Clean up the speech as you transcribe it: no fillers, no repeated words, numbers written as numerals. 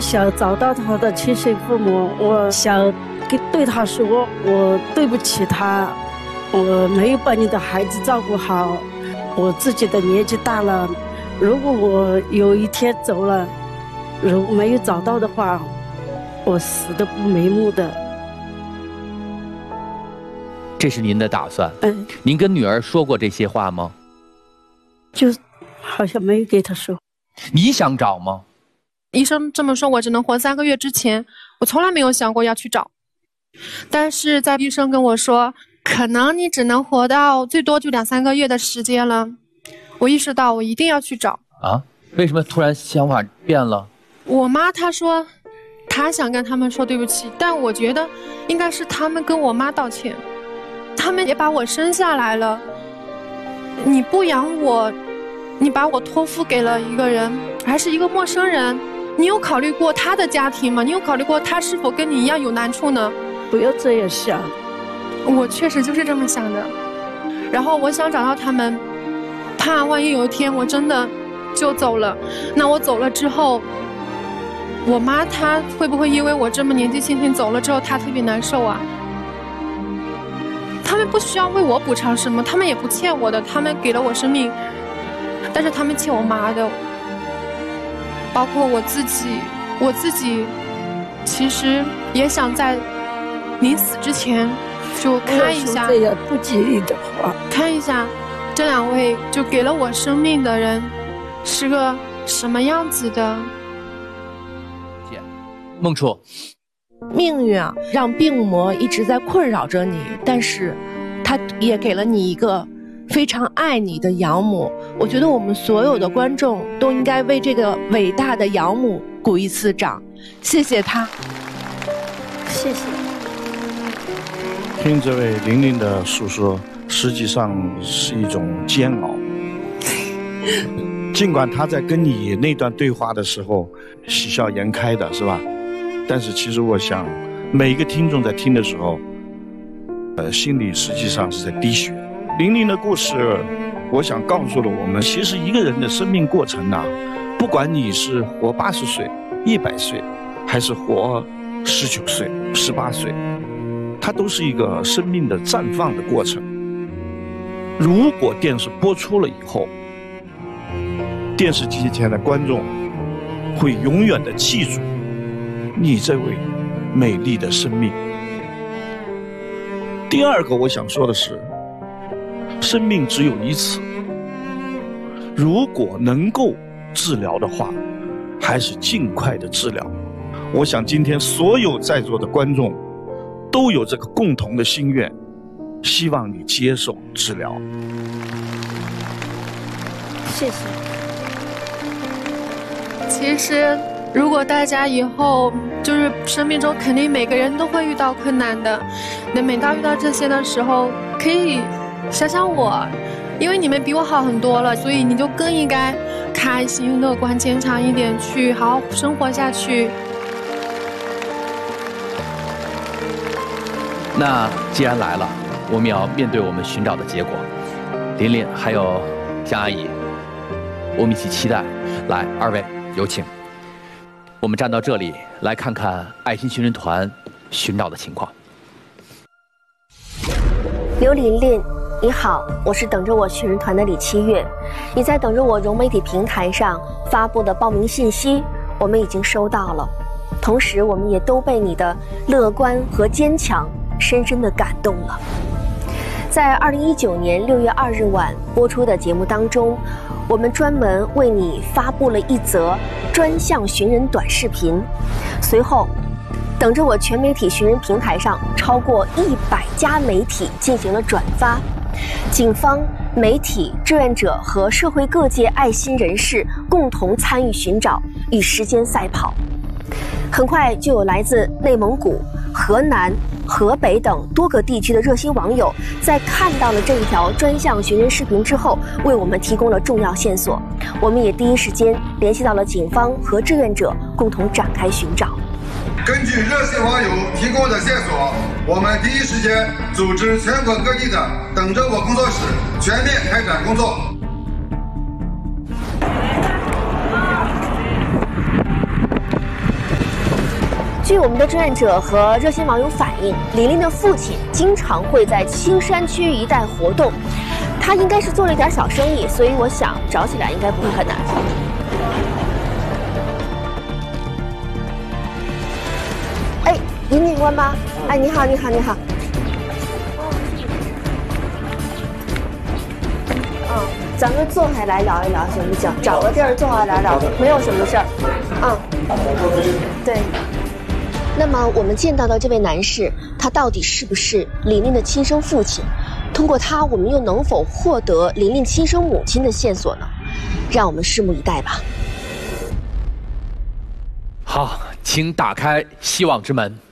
想找到他的亲生父母，我想对他说，我对不起他，我没有把你的孩子照顾好，我自己的年纪大了，如果我有一天走了，如果没有找到的话，我死得不瞑目的。 这是您的打算？您跟女儿说过这些话吗？ 就好像没有给他说。 你想找吗？ 医生这么说，我只能活3个月之前，我从来没有想过要去找。但是在医生跟我说，可能你只能活到最多就2、3个月的时间了，我意识到我一定要去找。 啊？为什么突然想法变了？ 我妈她说，她想跟他们说对不起，但我觉得应该是他们跟我妈道歉。他们也把我生下来了，你不养我，你把我托付给了一个人，还是一个陌生人，你有考虑过他的家庭吗？你有考虑过他是否跟你一样有难处呢？ 不要这样想。 我确实就是这么想的。然后我想找到他们，怕万一有一天我真的就走了，那我走了之后，我妈她会不会因为我这么年纪轻轻走了之后，她特别难受啊？他们不需要为我补偿什么，他们也不欠我的，他们给了我生命，但是他们欠我妈的。包括我自己其实也想在临死之前就看一下， 这样不吉利的话， 看一下这2位就给了我生命的人是个什么样子的。 孟初， 命运啊，让病魔一直在困扰着你，但是它也给了你一个非常爱你的养母。我觉得我们所有的观众都应该为这个伟大的养母鼓一次掌，谢谢她。 谢谢。 听这位玲玲的诉说，实际上是一种煎熬。尽管她在跟你那段对话的时候喜笑颜开的，是吧？但是其实我想，每一个听众在听的时候，心里实际上是在滴血。玲玲的故事，我想告诉了我们，其实一个人的生命过程啊，不管你是活80岁、100岁，还是活19岁、18岁，它都是一个生命的绽放的过程。如果电视播出了以后，电视机前的观众会永远的记住你这位美丽的生命。第二个我想说的是，生命只有一次，如果能够治疗的话，还是尽快的治疗。我想今天所有在座的观众都有这个共同的心愿，希望你接受治疗。 谢谢。 其实如果大家以后就是生命中肯定每个人都会遇到困难的，那每当遇到这些的时候，可以想想我，因为你们比我好很多了，所以你就更应该开心、乐观、坚强一点，去好好生活下去。 那既然来了，我们要面对我们寻找的结果。琳琳还有向阿姨，我们一起期待。来，2位有请。我们站到这里，来看看爱心寻人团寻找的情况。 刘琳琳，你好，我是等着我寻人团的李七月。你在等着我融媒体平台上发布的报名信息，我们已经收到了。同时，我们也都被你的乐观和坚强深深地感动了。在2019年6月2日晚播出的节目当中，我们专门为你发布了一则专项寻人短视频。随后，等着我全媒体寻人平台上超过100家媒体进行了转发，警方、媒体、志愿者和社会各界爱心人士共同参与寻找，与时间赛跑。很快就有来自内蒙古、河南、河北等多个地区的热心网友在看到了这一条专项寻人视频之后，为我们提供了重要线索。我们也第一时间联系到了警方和志愿者，共同展开寻找。 根据热心网友提供的线索，我们第一时间组织全国各地的等着我工作室全面开展工作。 据我们的志愿者和热心网友反映，琳琳的父亲经常会在青山区一带活动，他应该是做了一点小生意，所以我想找起来应该不会很难。哎，林警官吗？哎，你好，你好，你好。咱们坐下来聊一聊行不行？找个地儿坐下来聊，没有什么事儿。对。那么我们见到的这位男士，他到底是不是琳琳的亲生父亲？通过他，我们又能否获得琳琳亲生母亲的线索呢？让我们拭目以待吧。 好，请打开希望之门。